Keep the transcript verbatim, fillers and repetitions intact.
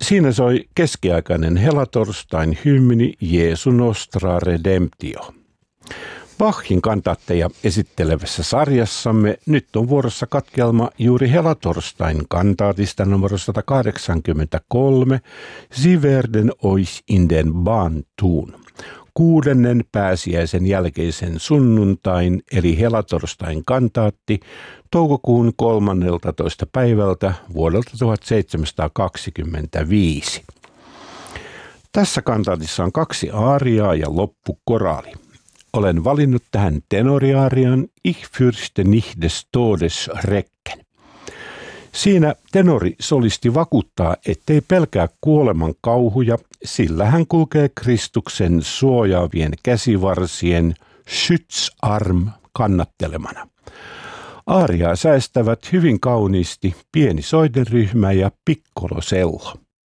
Siinä soi keskiaikainen helatorstain hymni Jeesu Nostra Redemptio. Bachin kantaatteja esittelevässä sarjassamme nyt on vuorossa katkelma juuri helatorstain kantaatista numero sata kahdeksankymmentäkolme Sie werden euch in den Bahn tun. Kuudennen pääsiäisen jälkeisen sunnuntain eli helatorstain kantaatti toukokuun kolmanneltatoista päivältä vuodelta tuhatseitsemänsataakaksikymmentäviisi. Tässä kantaatissa on kaksi aariaa ja loppukoraali. Olen valinnut tähän tenoriaarian Ich fürchte nicht des Todes Recken. Siinä tenori solisti vakuuttaa, ettei pelkää kuoleman kauhuja, sillä hän kulkee Kristuksen suojaavien käsivarsien Schutzarm kannattelemana. Aariaa säestävät hyvin kauniisti pieni soidenryhmä ja piccolo cello.